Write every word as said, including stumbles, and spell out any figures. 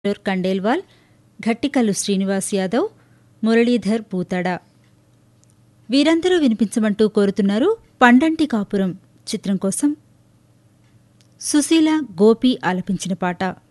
కండేల్వాల్, ఘట్టికల్లు శ్రీనివాస్ యాదవ్, మురళీధర్ పూతడ వీరందరూ వినిపించమంటూ కోరుతున్నారు. పండంటి కాపురం చిత్రం కోసం సుశీల, గోపి ఆలపించిన పాట.